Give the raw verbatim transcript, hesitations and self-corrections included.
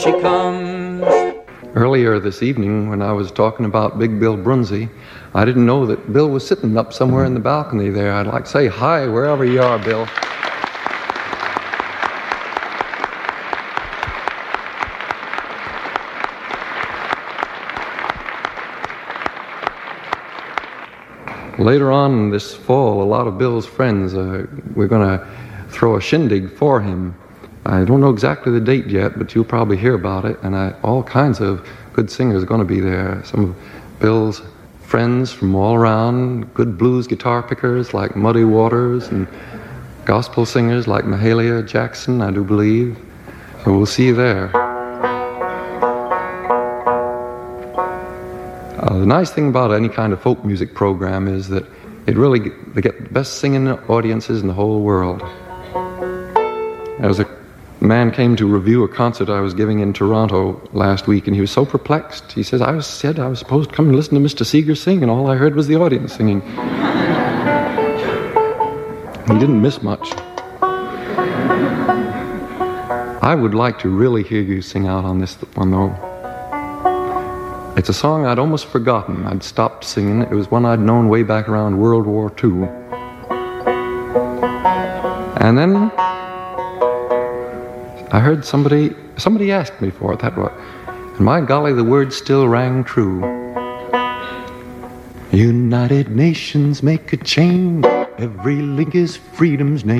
She comes. Earlier this evening, when I was talking about Big Bill Brunsey, I didn't know that Bill was sitting up somewhere in the balcony there. I'd like to say hi wherever you are, Bill. Later on this fall, a lot of Bill's friends, uh, we're going to throw a shindig for him. I don't know exactly the date yet, but you'll probably hear about it. And I, all kinds of good singers are going to be there. Some of Bill's friends from all around, good blues guitar pickers like Muddy Waters, and gospel singers like Mahalia Jackson, I do believe. So we'll see you there. Uh, the nice thing about any kind of folk music program is that it really get, they get the best singing audiences in the whole world. There was a man came to review a concert I was giving in Toronto last week, and he was so perplexed. He says, I was said I was supposed to come and listen to Mister Seeger sing, and all I heard was the audience singing. He didn't miss much. I would like to really hear you sing out on this one, though. It's a song I'd almost forgotten. I'd stopped singing. It was one I'd known way back around World War Two. And then I heard somebody, somebody asked me for it, that was, and my golly, the words still rang true. United Nations make a change, every link is freedom's name.